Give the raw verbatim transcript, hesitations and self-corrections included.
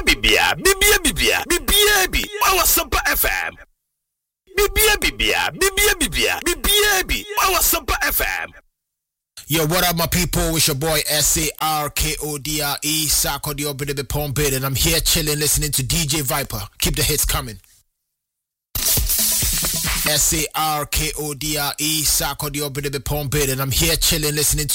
bibia, bibia bibia, bibia bi. Our Super F M. Bibia bibia, bibia bibia, bibia bi. Our Super F M. Yo, what up, my people? It's your boy S A R K O D R E, Sako the Obede Pompid, and I'm here chilling, listening to D J Viper. Keep the hits coming. S A R K O D R E, Sako the Obede Pompid, and I'm here chilling, listening to